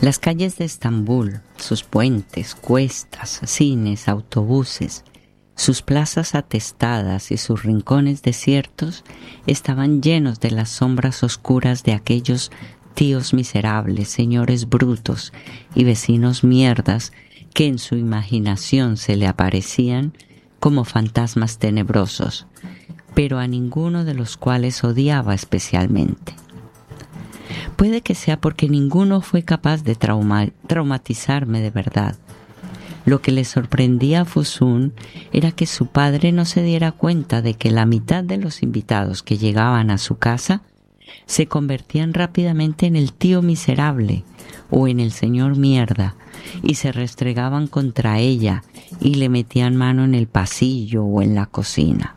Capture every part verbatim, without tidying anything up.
Las calles de Estambul, sus puentes, cuestas, cines, autobuses, sus plazas atestadas y sus rincones desiertos estaban llenos de las sombras oscuras de aquellos tíos miserables, señores brutos y vecinos mierdas que en su imaginación se le aparecían como fantasmas tenebrosos, pero a ninguno de los cuales odiaba especialmente. Puede que sea porque ninguno fue capaz de trauma, traumatizarme de verdad. Lo que le sorprendía a Fusun era que su padre no se diera cuenta de que la mitad de los invitados que llegaban a su casa se convertían rápidamente en el tío miserable o en el señor mierda y se restregaban contra ella y le metían mano en el pasillo o en la cocina.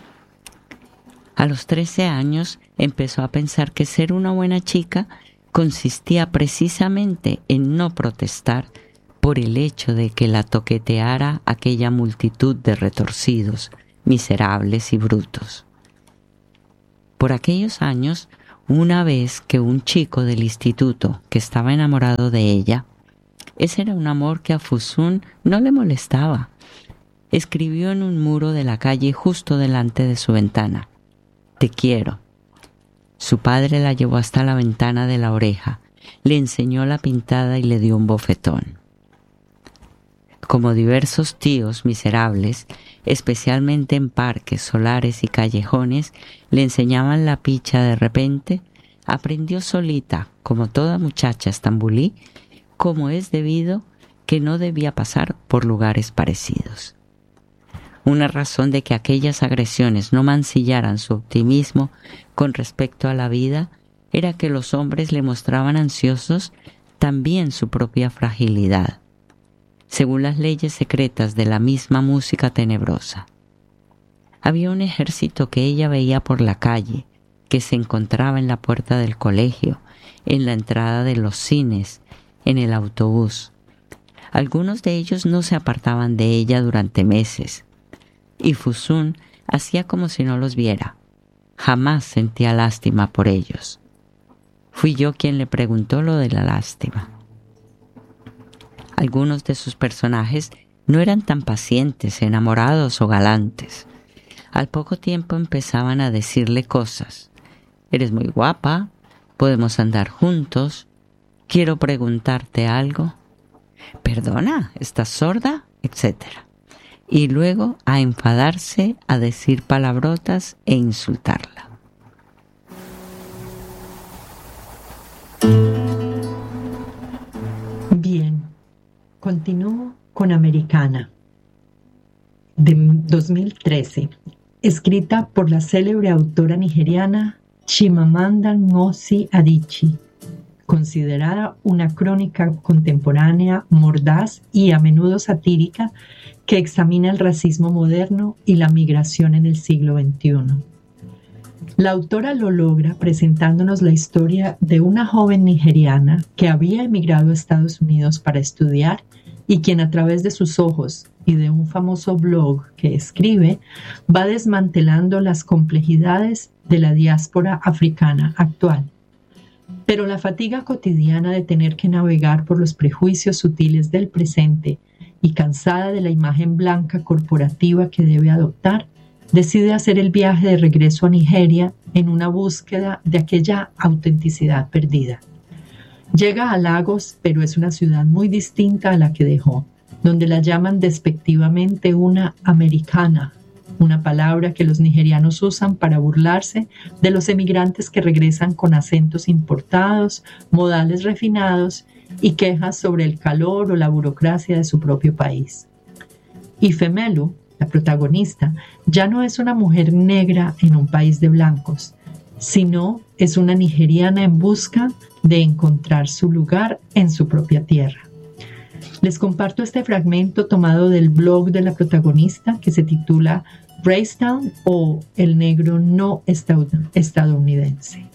A los trece años empezó a pensar que ser una buena chica consistía precisamente en no protestar por el hecho de que la toqueteara aquella multitud de retorcidos, miserables y brutos. Por aquellos años, una vez que un chico del instituto que estaba enamorado de ella, ese era un amor que a Fusun no le molestaba, escribió en un muro de la calle justo delante de su ventana: «Te quiero». Su padre la llevó hasta la ventana de la oreja, le enseñó la pintada y le dio un bofetón. Como diversos tíos miserables, especialmente en parques, solares y callejones, le enseñaban la picha de repente, aprendió solita, como toda muchacha estambulí, como es debido, que no debía pasar por lugares parecidos. Una razón de que aquellas agresiones no mancillaran su optimismo con respecto a la vida era que los hombres le mostraban ansiosos también su propia fragilidad, según las leyes secretas de la misma música tenebrosa. Había un ejército que ella veía por la calle, que se encontraba en la puerta del colegio, en la entrada de los cines, en el autobús. Algunos de ellos no se apartaban de ella durante meses, y Fusun hacía como si no los viera. Jamás sentía lástima por ellos. Fui yo quien le preguntó lo de la lástima. Algunos de sus personajes no eran tan pacientes, enamorados o galantes. Al poco tiempo empezaban a decirle cosas: «Eres muy guapa, podemos andar juntos, quiero preguntarte algo, perdona, ¿estás sorda?», etcétera. Y luego a enfadarse, a decir palabrotas e insultarla. Bien, continúo con Americana, de dos mil trece, escrita por la célebre autora nigeriana Chimamanda Ngozi Adichie, considerada una crónica contemporánea mordaz y a menudo satírica que examina el racismo moderno y la migración en el siglo veintiuno. La autora lo logra presentándonos la historia de una joven nigeriana que había emigrado a Estados Unidos para estudiar y quien a través de sus ojos y de un famoso blog que escribe va desmantelando las complejidades de la diáspora africana actual. Pero la fatiga cotidiana de tener que navegar por los prejuicios sutiles del presente y cansada de la imagen blanca corporativa que debe adoptar, decide hacer el viaje de regreso a Nigeria en una búsqueda de aquella autenticidad perdida. Llega a Lagos, pero es una ciudad muy distinta a la que dejó, donde la llaman despectivamente una americana, una palabra que los nigerianos usan para burlarse de los emigrantes que regresan con acentos importados, modales refinados y quejas sobre el calor o la burocracia de su propio país. Ifemelu, la protagonista, ya no es una mujer negra en un país de blancos, sino es una nigeriana en busca de encontrar su lugar en su propia tierra. Les comparto este fragmento tomado del blog de la protagonista que se titula Racetown o El negro no estadounidense.